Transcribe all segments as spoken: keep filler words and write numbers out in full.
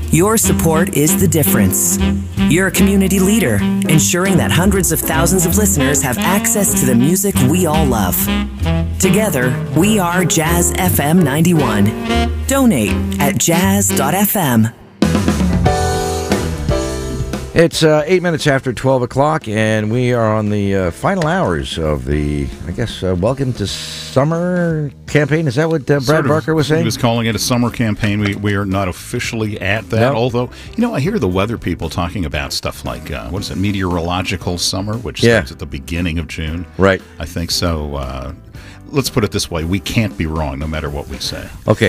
Your support is the difference. You're a community leader, ensuring that hundreds of thousands of listeners have access to the music we all love. Together, we are Jazz F M ninety-one. Donate at jazz dot f m. It's uh, eight minutes after twelve o'clock, and we are on the uh, final hours of the, I guess, uh, Welcome to Summer campaign. Is that what uh, Brad sort of, Barker was saying? He was calling it a summer campaign. We we are not officially at that, No. although, you know, I hear the weather people talking about stuff like, uh, what is it, meteorological summer, which Yeah. starts at the beginning of June. Right. I think so. Uh, let's put it this way. We can't be wrong no matter what we say. Okay.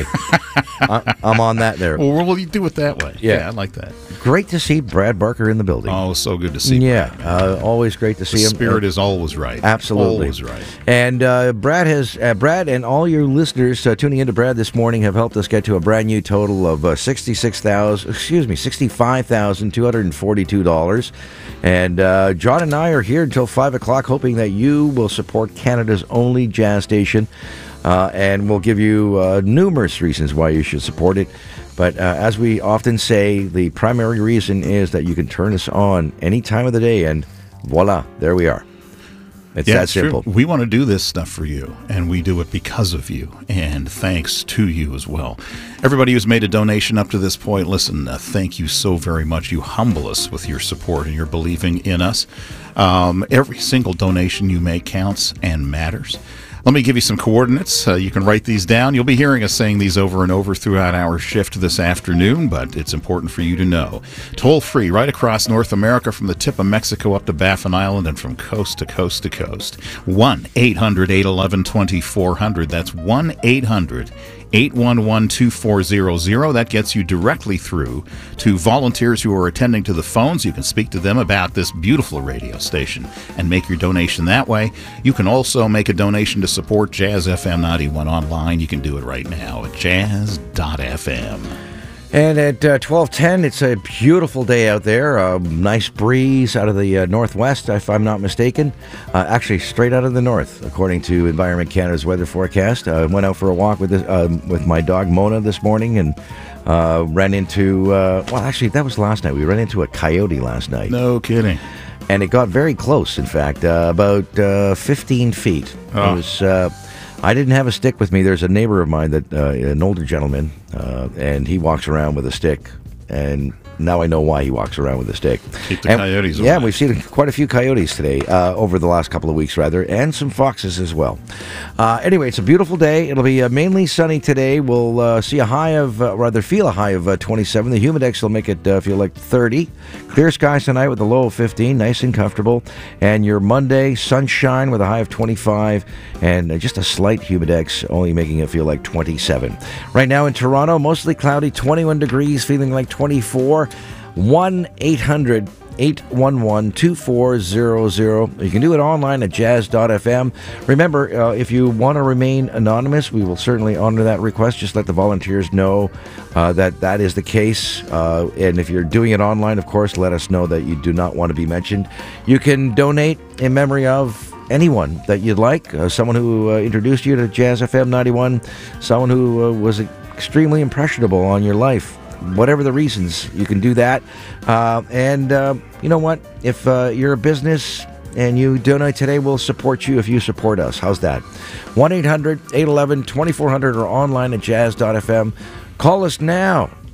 I, I'm on that there. Well, we'll do it that way. Yeah. Yeah, I like that. Great to see Brad Barker in the building. Oh, so good to see yeah, Brad. uh, always great to see The him. spirit Uh, is always right. Absolutely. Always right. And uh, Brad has uh, Brad and all your listeners uh, tuning into Brad this morning have helped us get to a brand new total of uh, sixty-six thousand, excuse me, sixty-five thousand two hundred forty-two dollars. And uh, John and I are here until five o'clock, hoping that you will support Canada's only jazz station. Uh, and we'll give you uh, numerous reasons why you should support it. But uh, as we often say, the primary reason is that you can turn us on any time of the day, and voila, there we are. It's yeah, that it's simple. True. We want to do this stuff for you, and we do it because of you, and thanks to you as well. Everybody who's made a donation up to this point, listen, uh, thank you so very much. You humble us with your support and your believing in us. Um, every single donation you make counts and matters. Let me give you some coordinates. Uh, you can write these down. You'll be hearing us saying these over and over throughout our shift this afternoon, but it's important for you to know. Toll free right across North America from the tip of Mexico up to Baffin Island and from coast to coast to coast. one eight hundred eight one one twenty-four hundred. That's one eight hundred eight one one two four zero zero. That gets you directly through to volunteers who are attending to the phones. You can speak to them about this beautiful radio station and make your donation that way. You can also make a donation to support Jazz F M ninety-one online. You can do it right now at jazz dot f m. And at uh, twelve ten, it's a beautiful day out there. A nice breeze out of the uh, northwest, if I'm not mistaken. Uh, actually, straight out of the north, according to Environment Canada's weather forecast. I uh, went out for a walk with this, uh, with my dog Mona this morning, and uh, ran into, uh, well, actually, that was last night. We ran into a coyote last night. No kidding. And it got very close, in fact, uh, about uh, fifteen feet. Oh. It was... Uh, I didn't have a stick with me. There's a neighbor of mine, that uh, an older gentleman, uh, and he walks around with a stick. And now I know why he walks around with a stick. Keep the and, coyotes away. Yeah, we've seen quite a few coyotes today, uh, over the last couple of weeks, rather, and some foxes as well. Uh, anyway, it's a beautiful day. It'll be uh, mainly sunny today. We'll uh, see a high of, uh, rather feel a high of uh, twenty-seven. The humidex will make it uh, feel like thirty. Clear skies tonight with a low of fifteen, nice and comfortable. And your Monday, sunshine with a high of twenty-five, and uh, just a slight humidex, only making it feel like twenty-seven. Right now in Toronto, mostly cloudy, twenty-one degrees, feeling like twenty-four. one eight hundred eight one one two four zero zero. You can do it online at jazz dot f m. Remember, uh, if you want to remain anonymous, we will certainly honor that request. Just let the volunteers know uh, that that is the case. Uh, and if you're doing it online, of course, let us know that you do not want to be mentioned. You can donate in memory of anyone that you'd like, uh, someone who uh, introduced you to Jazz F M ninety-one, someone who uh, was extremely impressionable on your life. Whatever the reasons, you can do that. Uh, and uh, you know what? If uh, you're a business and you donate today, we'll support you if you support us. How's that? one eight hundred eight one one twenty-four hundred or online at jazz dot f m. Call us now.